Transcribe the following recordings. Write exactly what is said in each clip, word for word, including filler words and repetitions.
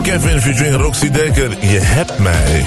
Kevin featuring Roxy Dekker, je hebt mij.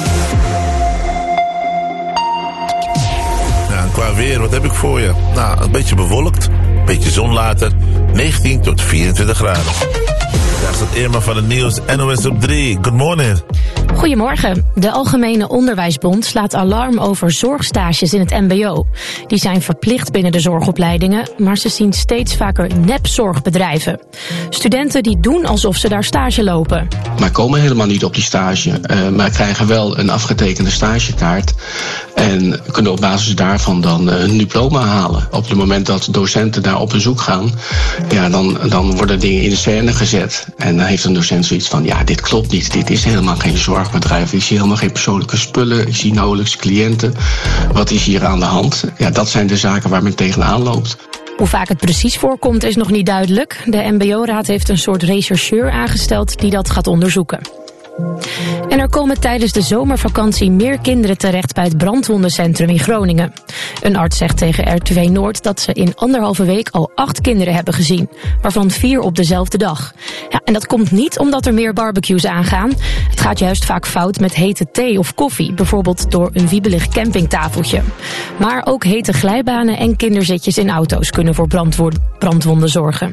Nou, qua weer, wat heb ik voor je? Nou, een beetje bewolkt, een beetje zon later, negentien tot vierentwintig graden. Daar staat Irma van het nieuws, N O S op drie. Good morning. Goedemorgen. De Algemene Onderwijsbond slaat alarm over zorgstages in het M B O. Die zijn verplicht binnen de zorgopleidingen, maar ze zien steeds vaker nepzorgbedrijven. Studenten die doen alsof ze daar stage lopen. Maar komen helemaal niet op die stage, uh, maar krijgen wel een afgetekende stagekaart en kunnen op basis daarvan dan uh, een diploma halen. Op het moment dat docenten daar op bezoek gaan, ja, dan, dan worden dingen in de scène gezet. En dan heeft een docent zoiets van, ja, dit klopt niet, dit is helemaal geen zorgbedrijf. Ik zie helemaal geen persoonlijke spullen, ik zie nauwelijks cliënten. Wat is hier aan de hand? Ja, dat zijn de zaken waar men tegenaan loopt. Hoe vaak het precies voorkomt is nog niet duidelijk. De M B O-raad heeft een soort rechercheur aangesteld die dat gaat onderzoeken. En er komen tijdens de zomervakantie meer kinderen terecht bij het brandwondencentrum in Groningen. Een arts zegt tegen R T W Noord dat ze in anderhalve week al acht kinderen hebben gezien, waarvan vier op dezelfde dag. Ja, en dat komt niet omdat er meer barbecues aangaan. Het gaat juist vaak fout met hete thee of koffie, bijvoorbeeld door een wiebelig campingtafeltje. Maar ook hete glijbanen en kinderzitjes in auto's kunnen voor brandwonden zorgen.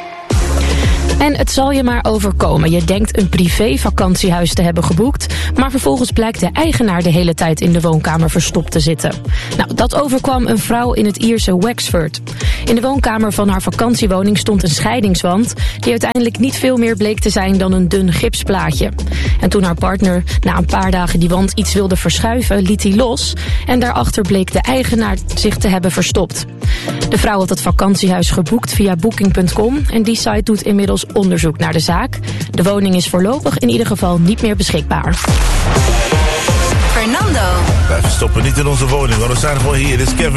En het zal je maar overkomen. Je denkt een privé-vakantiehuis te hebben geboekt, maar vervolgens blijkt de eigenaar de hele tijd in de woonkamer verstopt te zitten. Nou, dat overkwam een vrouw in het Ierse Wexford. In de woonkamer van haar vakantiewoning stond een scheidingswand die uiteindelijk niet veel meer bleek te zijn dan een dun gipsplaatje. En toen haar partner na een paar dagen die wand iets wilde verschuiven, liet hij los en daarachter bleek de eigenaar zich te hebben verstopt. De vrouw had het vakantiehuis geboekt via booking punt com en die site doet inmiddels onderzoek naar de zaak. De woning is voorlopig in ieder geval niet meer beschikbaar. Fernando. Wij verstoppen niet in onze woning, maar we zijn gewoon hier. Dit is Kevin.